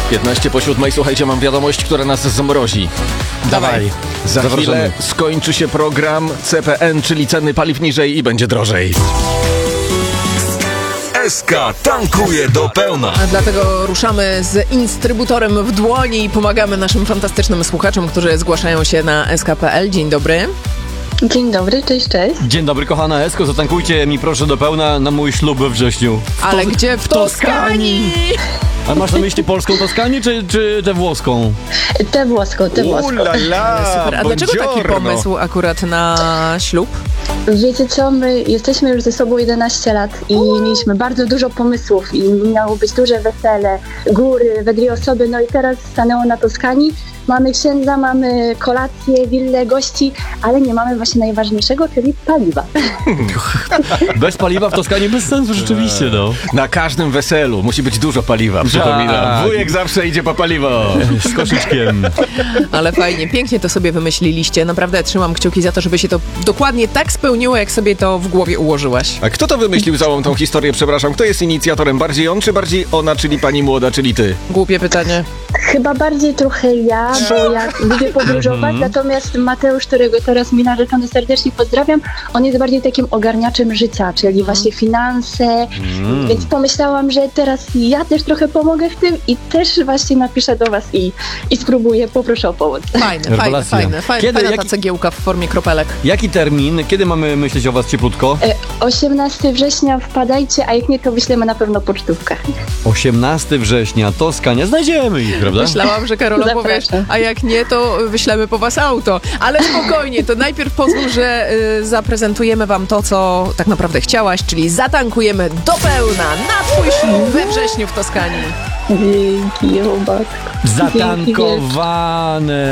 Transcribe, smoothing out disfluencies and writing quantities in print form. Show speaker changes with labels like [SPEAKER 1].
[SPEAKER 1] 7:15. Słuchajcie, mam wiadomość, która nas zmrozi.
[SPEAKER 2] Dawaj.
[SPEAKER 1] Za chwilę skończy się program CPN, czyli ceny paliw niżej i będzie drożej.
[SPEAKER 3] SK tankuje do pełna.
[SPEAKER 2] A dlatego ruszamy z instrybutorem w dłoni i pomagamy naszym fantastycznym słuchaczom, którzy zgłaszają się na sk.pl. Dzień dobry.
[SPEAKER 4] Dzień dobry, cześć.
[SPEAKER 5] Dzień dobry, kochana Esko, zatankujcie mi proszę do pełna na mój ślub we wrześniu.
[SPEAKER 2] Ale gdzie? W Toskanii!
[SPEAKER 5] A masz na myśli polską Toskanię, czy tę włoską?
[SPEAKER 4] Tę włoską.
[SPEAKER 1] Ulala,
[SPEAKER 2] A dlaczego taki pomysł akurat na ślub?
[SPEAKER 4] Wiecie co, my jesteśmy już ze sobą 11 lat i mieliśmy bardzo dużo pomysłów i miało być duże wesele, góry, we dwie osoby, no i teraz stanęło na Toskanii. Mamy księdza, mamy kolację, willę, gości, ale nie mamy właśnie najważniejszego, czyli paliwa.
[SPEAKER 5] Bez paliwa w Toskanii bez sensu, rzeczywiście, no.
[SPEAKER 1] Na każdym weselu musi być dużo paliwa, przypominam.
[SPEAKER 5] Tak.
[SPEAKER 1] Wujek zawsze idzie po paliwo.
[SPEAKER 5] Z koszyczkiem.
[SPEAKER 2] Ale fajnie, pięknie to sobie wymyśliliście. Naprawdę trzymam kciuki za to, żeby się to dokładnie tak spełniło, jak sobie to w głowie ułożyłaś.
[SPEAKER 1] A kto to wymyślił całą tą historię, przepraszam? Kto jest inicjatorem? Bardziej on, czy bardziej ona, czyli pani młoda, czyli ty?
[SPEAKER 2] Głupie pytanie.
[SPEAKER 4] Chyba bardziej trochę ja, bo ja lubię podróżować, natomiast Mateusz, którego teraz mi narzeczony serdecznie pozdrawiam, on jest bardziej takim ogarniaczem życia, czyli właśnie finanse, więc pomyślałam, że teraz ja też trochę pomogę w tym i też właśnie napiszę do was i spróbuję, poproszę o pomoc.
[SPEAKER 2] Fajna ta cegiełka w formie kropelek.
[SPEAKER 5] Jaki termin? Kiedy mamy myśleć o was cieplutko?
[SPEAKER 4] 18 września wpadajcie, a jak nie, to wyślemy na pewno pocztówkę.
[SPEAKER 5] 18 września, Toskania. Znajdziemy ich, prawda?
[SPEAKER 2] Myślałam, że Karola powiesz, a jak nie, to wyślemy po was auto. Ale spokojnie, to najpierw pozwól, że zaprezentujemy wam to, co tak naprawdę chciałaś, czyli zatankujemy do pełna na twój ślub we wrześniu w Toskanii.
[SPEAKER 4] Dzięki, matko.
[SPEAKER 5] Zatankowane.